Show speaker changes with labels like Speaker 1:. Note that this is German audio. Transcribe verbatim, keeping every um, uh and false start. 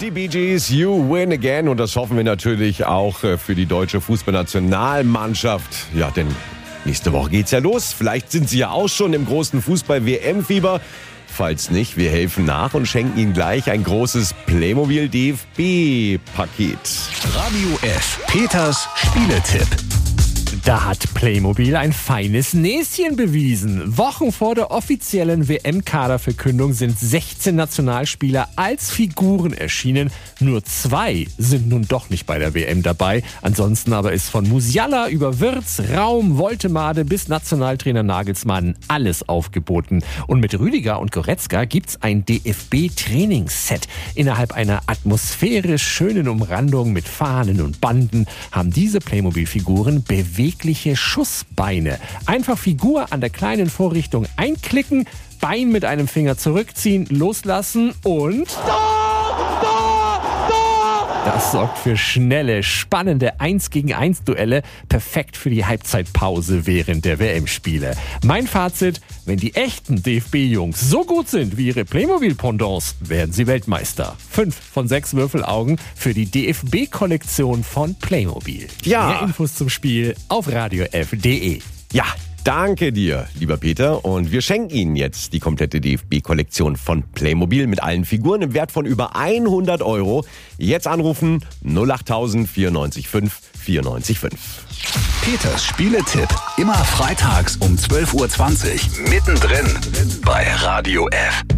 Speaker 1: Die Bee Gees, You Win Again. Und das hoffen wir natürlich auch für die deutsche Fußballnationalmannschaft. Ja, denn nächste Woche geht's ja los. Vielleicht sind sie ja auch schon im großen Fußball-W M-Fieber. Falls nicht, wir helfen nach und schenken Ihnen gleich ein großes Playmobil-D F B-Paket.
Speaker 2: Radio F. Peters Spieletipp.
Speaker 3: Da hat Playmobil ein feines Näschen bewiesen. Wochen vor der offiziellen W M-Kaderverkündung sind sechzehn Nationalspieler als Figuren erschienen. Nur zwei sind nun doch nicht bei der W M dabei. Ansonsten aber ist von Musiala über Wirtz, Raum, Woltemade bis Nationaltrainer Nagelsmann alles aufgeboten. Und mit Rüdiger und Goretzka gibt's ein D F B-Trainingsset. Innerhalb einer atmosphärisch schönen Umrandung mit Fahnen und Banden haben diese Playmobil-Figuren bewegliche Schussbeine. Einfach Figur an der kleinen Vorrichtung einklicken, Bein mit einem Finger zurückziehen, loslassen und... Tor! Tor! Tor! Das sorgt für schnelle, spannende eins gegen eins Duelle, perfekt für die Halbzeitpause während der W M-Spiele. Mein Fazit, wenn die echten D F B-Jungs so gut sind wie ihre Playmobil-Pendants, werden sie Weltmeister. Fünf von sechs Würfelaugen für die D F B-Kollektion von Playmobil.
Speaker 1: Ja.
Speaker 3: Mehr Infos zum Spiel auf radio f punkt de.
Speaker 1: Ja, danke dir, lieber Peter. Und wir schenken Ihnen jetzt die komplette D F B-Kollektion von Playmobil mit allen Figuren im Wert von über hundert Euro. Jetzt anrufen null acht tausend vierundneunzig fünf vierundneunzig fünf.
Speaker 2: Peters Spieletipp. Immer freitags um zwölf Uhr zwanzig. Mittendrin bei Radio F.